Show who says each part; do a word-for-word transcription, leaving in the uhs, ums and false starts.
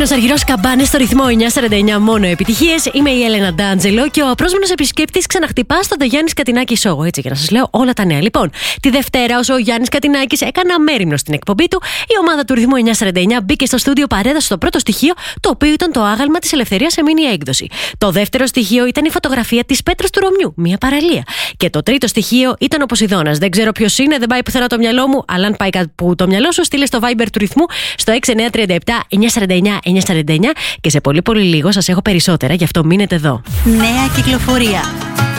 Speaker 1: Νέος Αργυρός Καμπάνες στο ρυθμό εννιά σαράντα εννιά, μόνο επιτυχίες. Είμαι η Έλενα Ντάντζελο και ο απρόσμενος επισκέπτης ξαναχτυπά στο The Γιάννης Κατινάκη Show. Έτσι, για να σας λέω όλα τα νέα. Λοιπόν, τη Δευτέρα, όσο ο Γιάννης Κατινάκης έκανε αμέριμνο στην εκπομπή του, η ομάδα του ρυθμού εννιά σαράντα εννιά μπήκε στο στούντιο, παρέδωσε το πρώτο στοιχείο, το οποίο ήταν το άγαλμα της Ελευθερίας σε μίνι έκδοση. Το δεύτερο στοιχείο ήταν η φωτογραφία της Πέτρας του Ρωμιού, μια παραλία. Και το τρίτο στοιχείο ήταν ο Ποσειδώνας. Δεν ξέρω ποιος είναι, δεν πάει πουθενά το μυαλό μου, αλλά αν πάει κάπου το μυαλό σου, στείλε στο Viber του ρυθμού στο έξι εννιά τρία επτά εννιά σαράντα εννιά εννιά σαράντα εννιά και σε πολύ πολύ λίγο σας έχω περισσότερα, γι' αυτό μείνετε εδώ.
Speaker 2: Νέα κυκλοφορία.